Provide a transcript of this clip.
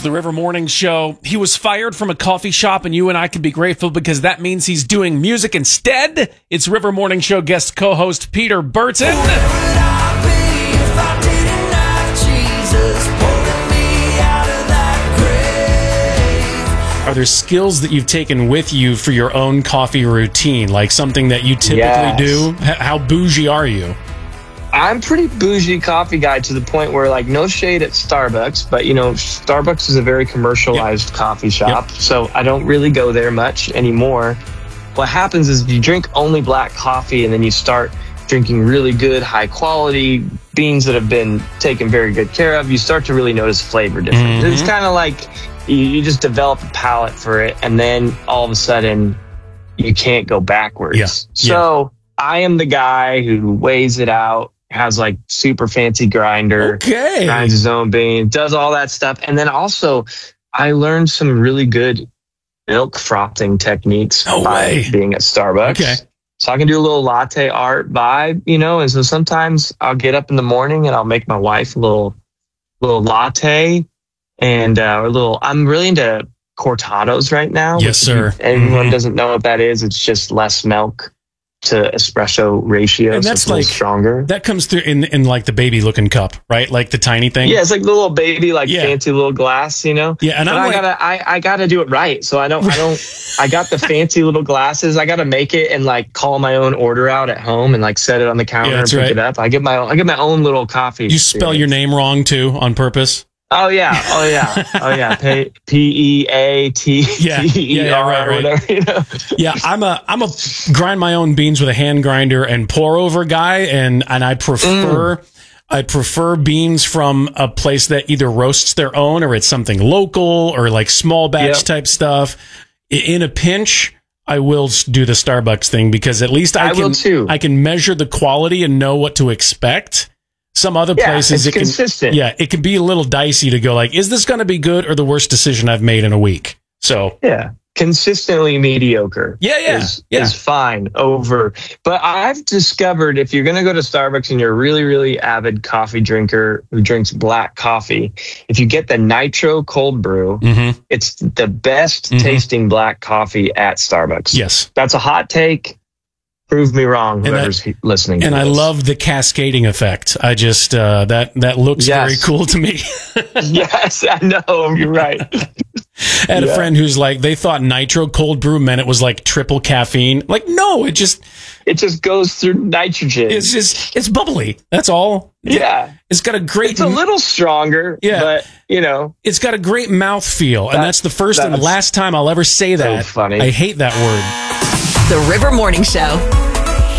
the River Morning Show. He was fired from a coffee shop, and you and I can be grateful because that means he's doing music instead. It's River Morning Show guest co-host Peter Burton. Are there skills that you've taken with you for your own coffee routine, like something that you typically do? How bougie are you? I'm pretty bougie coffee guy to the point where, like, no shade at Starbucks, but, you know, Starbucks is a very commercialized coffee shop, so I don't really go there much anymore. What happens is you drink only black coffee and then you start drinking really good, high-quality beans that have been taken very good care of. You start to really notice flavor difference. It's kind of like you just develop a palate for it, and then all of a sudden you can't go backwards. So I am the guy who weighs it out, has like super fancy grinder, grinds his own bean, does all that stuff. And then also I learned some really good milk frothing techniques by being at Starbucks. So I can do a little latte art vibe, you know, and so sometimes I'll get up in the morning and I'll make my wife a little latte and I'm really into cortados right now. Yes, sir. If everyone doesn't know what that is. It's just less milk to espresso ratio, and that's so it's like stronger. That comes through in like the baby looking cup, right? Like the tiny thing. Yeah, it's like the little baby, fancy little glass, you know. Yeah, and I gotta do it right. So I got the fancy little glasses. I gotta make it and like call my own order out at home and like set it on the counter and pick it up. I get my own little coffee. You spell your name wrong too on purpose. Oh yeah. Peater, whatever. You know? Yeah, I'm a grind my own beans with a hand grinder and pour over guy, and I prefer beans from a place that either roasts their own or it's something local or like small batch type stuff. In a pinch, I will do the Starbucks thing because at least I can measure the quality and know what to expect. Some other places, it's consistent. It can be a little dicey to go like, is this going to be good or the worst decision I've made in a week? So consistently mediocre. Is fine over. But I've discovered if you're going to go to Starbucks and you're a really, really avid coffee drinker who drinks black coffee, if you get the Nitro cold brew, it's the best tasting black coffee at Starbucks. Yes, that's a hot take. Prove me wrong, whoever's listening to this. I love the cascading effect. I just, that looks very cool to me. Yes, I know. You're right. I had a friend who's like, they thought Nitro cold brew meant it was like triple caffeine. Like, no, it just goes through nitrogen. It's bubbly. That's all. Yeah. It's got a great... It's a little stronger, but, you know. It's got a great mouthfeel, and that's the first and last time I'll ever say that. So funny. I hate that word. The River Morning Show.